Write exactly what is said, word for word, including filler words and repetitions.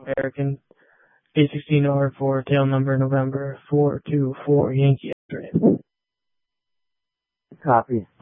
American, eight sixteen R four, tail number November four two four Yankee X-ray. Copy.